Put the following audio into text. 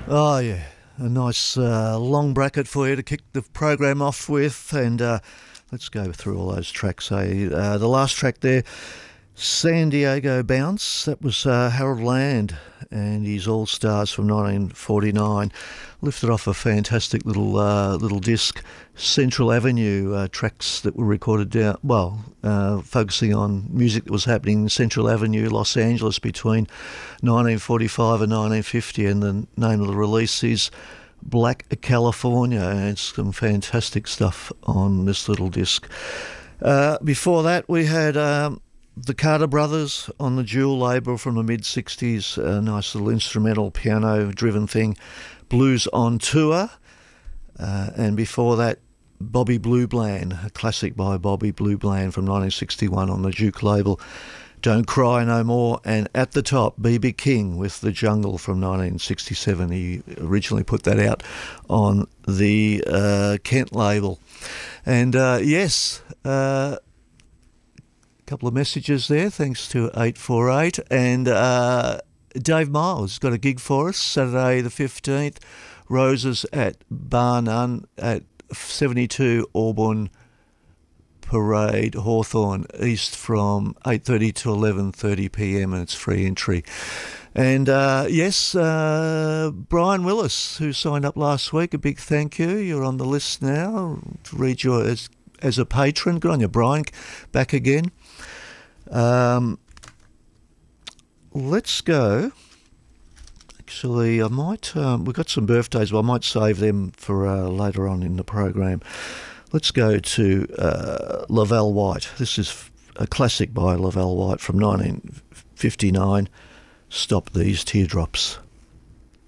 Oh, yeah. A nice long bracket for you to kick the program off with. And let's go through all those tracks. The last track there, San Diego Bounce. That was Harold Land and his All Stars from 1949. Lifted off a fantastic little disc, Central Avenue, tracks that were recorded down, focusing on music that was happening in Central Avenue, Los Angeles between 1945 and 1950, and the name of the release is Black California, and it's some fantastic stuff on this little disc. Before that, we had the Carter Brothers on the Jewel label from the mid-60s, a nice little instrumental piano-driven thing, Blues on Tour. And before that, Bobby Blue Bland, a classic by Bobby Blue Bland from 1961 on the Duke label, Don't Cry No More. And at the top, B.B. King with The Jungle from 1967. He originally put that out on the Kent label. And yes, a couple of messages there, thanks to 848. And Dave Miles got a gig for us Saturday the 15th, Roses at Bar None at 72 Auburn Parade, Hawthorne, east from 8:30 to 11:30 p.m, and it's free entry. And yes, Brian Willis, who signed up last week, a big thank you. You're on the list now to read your as a patron. Good on you, Brian. Back again. Let's go. Actually, I might. We've got some birthdays, but I might save them for later on in the program. Let's go to Lavelle White. This is a classic by Lavelle White from 1959. Stop These Teardrops.